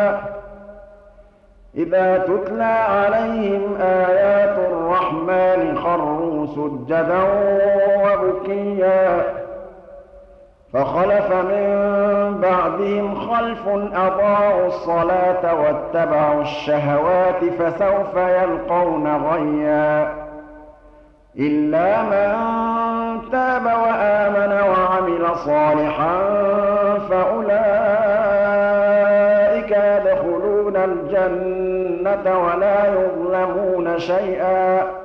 إذا تتلى عليهم آيات الرحمن خروا سجدا وبكيا فخلف من بعدهم خلف أضاعوا الصلاة واتبعوا الشهوات فسوف يلقون غيا إلا من تاب وآمن وعمل صالحا فأولئك يدخلون الجنة ولا يظلمون شيئا